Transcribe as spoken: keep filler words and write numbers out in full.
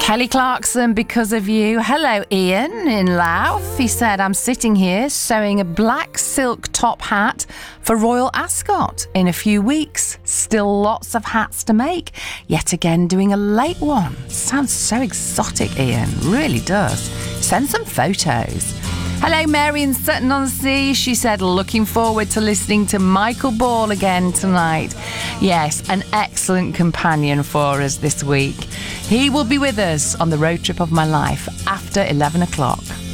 Kelly Clarkson, Because of You. Hello, Ian in Louth. He said, I'm sitting here sewing a black silk top hat for Royal Ascot in a few weeks. Still lots of hats to make. Yet again doing a late one. Sounds so exotic, Ian. Really does. Send some photos. Hello, Mary in Sutton-on-Sea. She said, looking forward to listening to Michael Ball again tonight. Yes, an excellent companion for us this week. He will be with us on the road trip of my life after eleven o'clock.